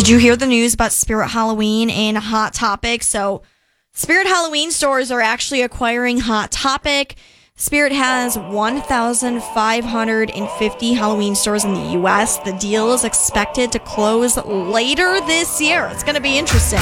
Did you hear the news about Spirit Halloween and Hot Topic? So Spirit Halloween stores are actually acquiring Hot Topic. Spirit has 1,550 Halloween stores in the U.S. The deal is expected to close later this year. It's going to be interesting.